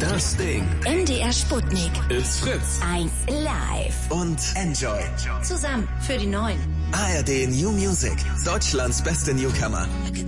Das Ding. MDR Sputnik. It's Fritz. 1 live. Und Enjoy. Zusammen für die Neuen. ARD New Music. Deutschlands beste Newcomer.